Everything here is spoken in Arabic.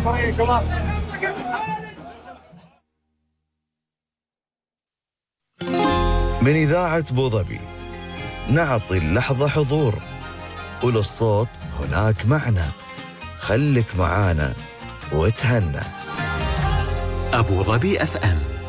من إذاعة بوظبي نعطي اللحظة حضور، وللصوت هناك معنى. خلك معانا وتهنى. أبو ظبي FM